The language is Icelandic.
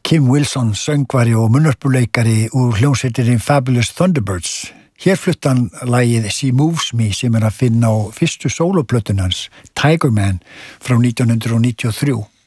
Kim Wilson, söngvari og munnarpuleikari úr hljómsveitinni Fabulous Thunderbirds. Hér flutti hann lagið She Moves Me sem að finna á fyrstu sóloplötun hans, Tiger Man, frá 1993.